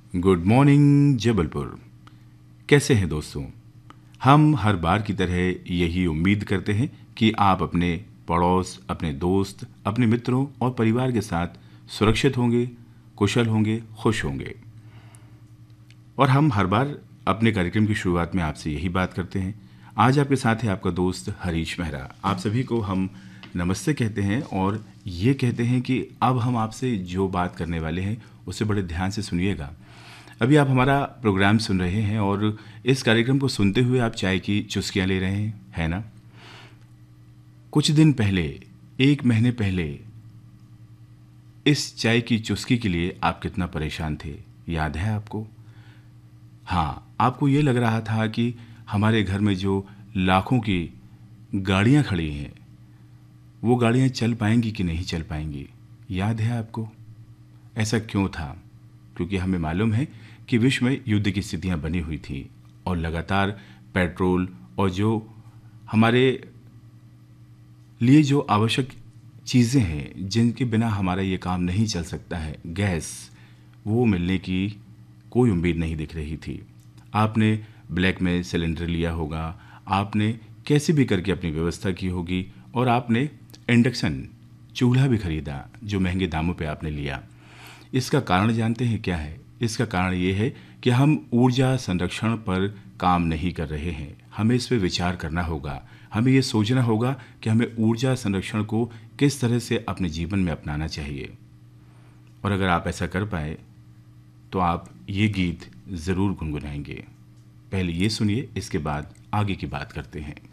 Good morning Jabalpur. कैसे हैं दोस्तों? हम हर बार की तरह यही उम्मीद करते हैं कि आप अपने पड़ोस, अपने दोस्त, अपने मित्रों और परिवार के साथ सुरक्षित होंगे, कुशल होंगे, खुश होंगे। और हम हर बार अपने कार्यक्रम की शुरुआत में आपसे यही बात करते हैं। आज आपके साथ है आपका दोस्त हरीश मेहरा। आप सभी को हम नमस्ते कहते हैं और ये कहते हैं कि अब हम आपसे जो बात करने वाले हैं उसे बड़े ध्यान से सुनिएगा। अभी आप हमारा प्रोग्राम सुन रहे हैं और इस कार्यक्रम को सुनते हुए आप चाय की चुस्कियां ले रहे हैं, है ना? कुछ दिन पहले, 1 महीने पहले, इस चाय की चुस्की के लिए आप कितना परेशान थे, याद है आपको? हाँ, आपको ये लग रहा था कि हमारे घर में जो लाखों की गाड़ियां खड़ी हैं, वो गाड़ियां चल पाएंगी कि नहीं चल पाएंगी, याद है आपको? ऐसा क्यों था? क्योंकि हमें मालूम है कि विश्व में युद्ध की स्थितियां बनी हुई थी और लगातार पेट्रोल और जो हमारे लिए जो आवश्यक चीज़ें हैं जिनके बिना हमारा ये काम नहीं चल सकता है, गैस, वो मिलने की कोई उम्मीद नहीं दिख रही थी। आपने ब्लैक में सिलेंडर लिया होगा, आपने कैसे भी करके अपनी व्यवस्था की होगी और आपने इंडक्शन चूल्हा भी खरीदा जो महंगे दामों पे आपने लिया। इसका कारण जानते हैं क्या है? इसका कारण ये है कि हम ऊर्जा संरक्षण पर काम नहीं कर रहे हैं। हमें इस पे विचार करना होगा। हमें ये सोचना होगा कि हमें ऊर्जा संरक्षण को किस तरह से अपने जीवन में अपनाना चाहिए। और अगर आप ऐसा कर पाए तो आप ये गीत ज़रूर गुनगुनाएंगे। पहले ये सुनिए, इसके बाद आगे की बात करते हैं।